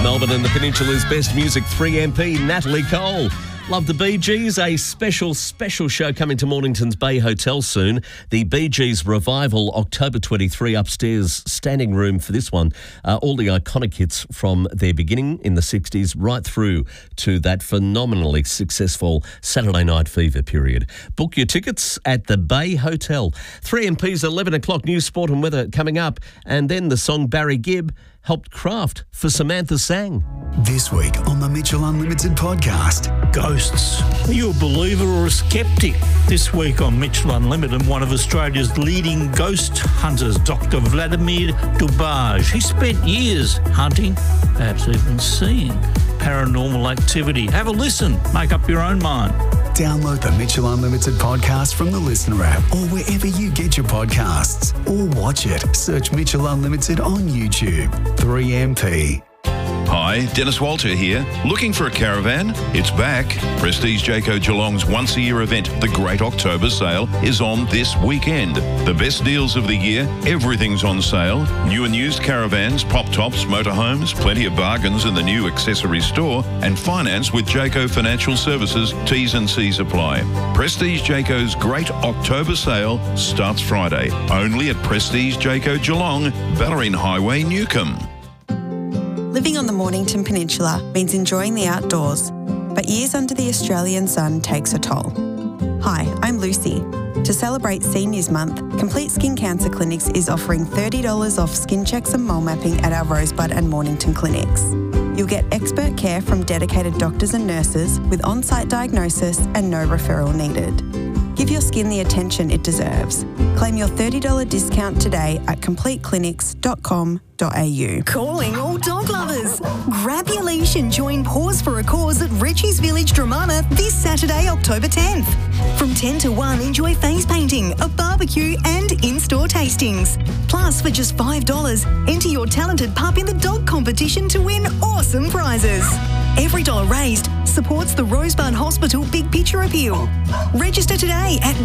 Melbourne and the Peninsula's best music, 3MP, Natalie Cole. Love the Bee Gees, a special show coming to Mornington's Bay Hotel soon. The Bee Gees Revival, October 23, upstairs, standing room for this one. All the iconic hits from their beginning in the 60s right through to that phenomenally successful Saturday Night Fever period. Book your tickets at the Bay Hotel. 3MP's 11 o'clock news, sport and weather coming up. And then the song Barry Gibb helped craft for Samantha Sang. This week on the Mitchell Unlimited podcast. Ghosts. Are you a believer or a skeptic? This week on Mitchell Unlimited, one of Australia's leading ghost hunters, Dr. Vladimir Dubaj. He spent years hunting, perhaps even seeing paranormal activity. Have a listen. Make up your own mind. Download the Mitchell Unlimited podcast from the Listener app or wherever you get your podcasts. Or watch it. Search Mitchell Unlimited on YouTube. 3MP. Hi, Dennis Walter here. Looking for a caravan? It's back. Prestige Jayco Geelong's once-a-year event, the Great October Sale, is on this weekend. The best deals of the year, everything's on sale. New and used caravans, pop-tops, motorhomes, plenty of bargains in the new accessory store, and finance with Jayco Financial Services. T's and C's apply. Prestige Jayco's Great October Sale starts Friday, only at Prestige Jayco Geelong, Ballerine Highway, Newcombe. Living on the Mornington Peninsula means enjoying the outdoors, but years under the Australian sun takes a toll. Hi, I'm Lucy. To celebrate Seniors Month, Complete Skin Cancer Clinics is offering $30 off skin checks and mole mapping at our Rosebud and Mornington clinics. You'll get expert care from dedicated doctors and nurses with on-site diagnosis and no referral needed. Give your skin the attention it deserves. Claim your $30 discount today at completeclinics.com.au. Calling all dog lovers. Grab your leash and join Paws for a Cause at Ritchie's Village, Dramana this Saturday, October 10th. From 10 to 1, enjoy face painting, a barbecue and in-store tastings. Plus, for just $5, enter your talented pup in the dog competition to win awesome prizes. Every dollar raised supports the Rosebud Hospital Big Picture Appeal. Register today at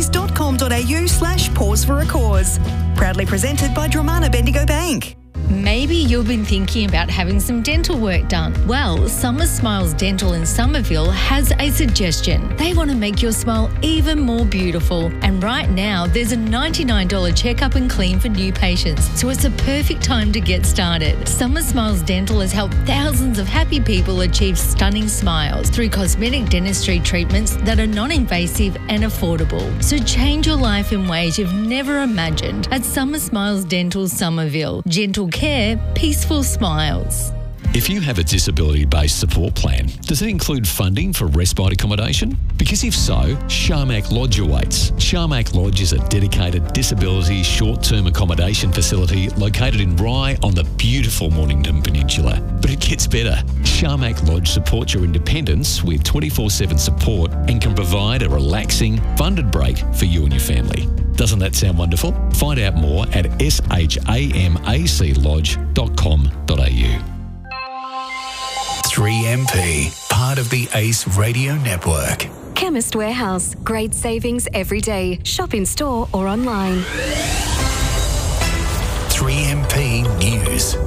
richies.com.au/Pause for a Cause. Proudly presented by Dramana Bendigo Bank. Maybe you've been thinking about having some dental work done. Well, Summer Smiles Dental in Somerville has a suggestion. They want to make your smile even more beautiful. And right now, there's a $99 checkup and clean for new patients. So it's a perfect time to get started. Summer Smiles Dental has helped thousands of happy people achieve stunning smiles through cosmetic dentistry treatments that are non-invasive and affordable. So change your life in ways you've never imagined at Summer Smiles Dental Somerville. Gentle care, peaceful smiles. If you have a disability-based support plan, does it include funding for respite accommodation? Because if so, Sharmac Lodge awaits. Sharmac Lodge is a dedicated disability short-term accommodation facility located in Rye on the beautiful Mornington Peninsula. But it gets better. Sharmac Lodge supports your independence with 24/7 support and can provide a relaxing, funded break for you and your family. Doesn't that sound wonderful? Find out more at shamaclodge.com.au. 3MP, part of the ACE Radio Network. Chemist Warehouse. Great savings every day. Shop in store or online. 3MP News.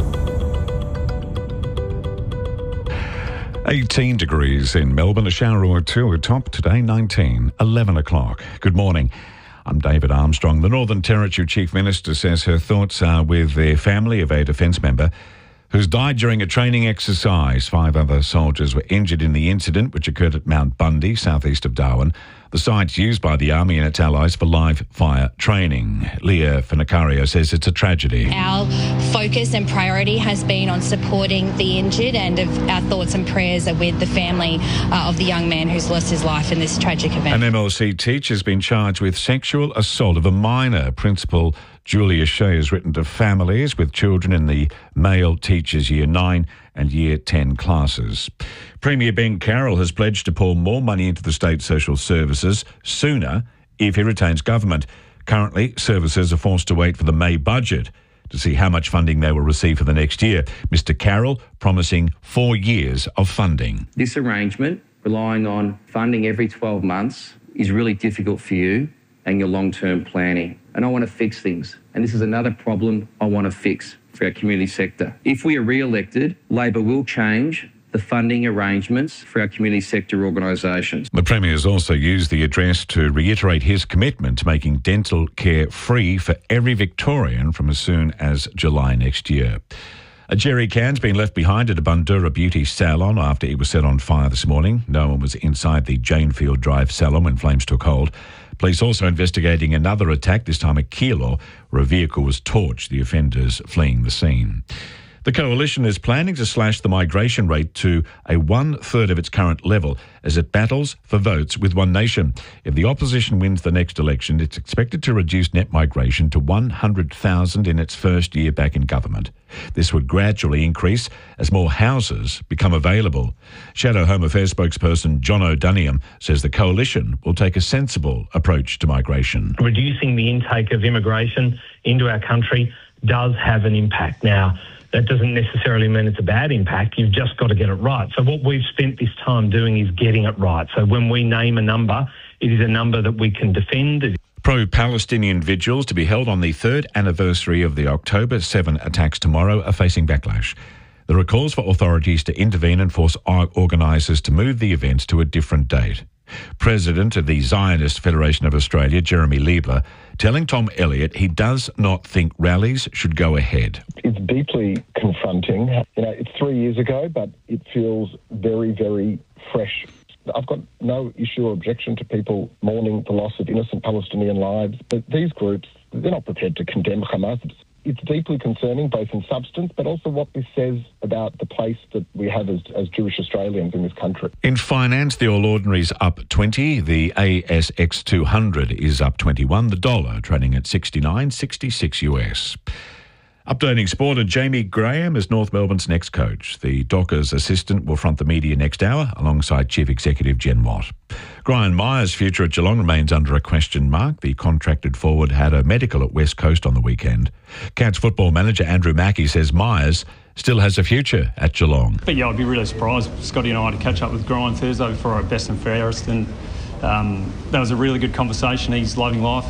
18 degrees in Melbourne, a shower or two atop today, 19, 11 o'clock. Good morning. I'm David Armstrong. The Northern Territory Chief Minister says her thoughts are with the family of a defence member who's died during a training exercise. 5 other soldiers were injured in the incident, which occurred at Mount Bundy, southeast of Darwin. The site's used by the Army and its allies for live fire training. Leah Finaccario says it's a tragedy. Our focus and priority has been on supporting the injured, and our thoughts and prayers are with the family of the young man who's lost his life in this tragic event. An MLC teacher has been charged with sexual assault of a minor. Principal Julia Shea has written to families with children in the male teachers Year 9 and Year 10 classes. Premier Ben Carroll has pledged to pour more money into the state social services sooner if he retains government. Currently, services are forced to wait for the May budget to see how much funding they will receive for the next year. Mr Carroll promising 4 years of funding. This arrangement, relying on funding every 12 months, is really difficult for you and your long-term planning. And I want to fix things. And this is another problem I want to fix for our community sector. If we are re-elected, Labor will change the funding arrangements for our community sector organisations. The Premier has also used the address to reiterate his commitment to making dental care free for every Victorian from as soon as July next year. A jerry can's been left behind at a Bundoora beauty salon after it was set on fire this morning. No one was inside the Janefield Drive salon when flames took hold. Police also investigating another attack, this time at Keilor, where a vehicle was torched, the offenders fleeing the scene. The Coalition is planning to slash the migration rate to a 1/3 of its current level as it battles for votes with One Nation. If the opposition wins the next election, it's expected to reduce net migration to 100,000 in its first year back in government. This would gradually increase as more houses become available. Shadow Home Affairs spokesperson John O'Duniam says the Coalition will take a sensible approach to migration. Reducing the intake of immigration into our country does have an impact. Now, that doesn't necessarily mean it's a bad impact. You've just got to get it right. So what we've spent this time doing is getting it right. So when we name a number, it is a number that we can defend. Pro-Palestinian vigils to be held on the 3rd anniversary of the October 7 attacks tomorrow are facing backlash. There are calls for authorities to intervene and force organisers to move the events to a different date. President of the Zionist Federation of Australia, Jeremy Liebler, telling Tom Elliott he does not think rallies should go ahead. It's deeply confronting. It's 3 years ago, but it feels very, very fresh. I've got no issue or objection to people mourning the loss of innocent Palestinian lives, but these groups, they're not prepared to condemn Hamas. It's deeply concerning, both in substance, but also what this says about the place that we have as Jewish Australians in this country. In finance, the All Ordinary's up 20, the ASX 200 is up 21, the dollar trading at 69.66 US. Updating sport, and Jamie Graham is North Melbourne's next coach. The Dockers assistant will front the media next hour alongside Chief Executive Jen Watt. Brian Myers' future at Geelong remains under a question mark. The contracted forward had a medical at West Coast on the weekend. Cats football manager Andrew Mackey says Myers still has a future at Geelong. But yeah, I'd be really surprised if Scotty and I had to catch up with Brian Thursday before our best and fairest, and that was a really good conversation. He's loving life.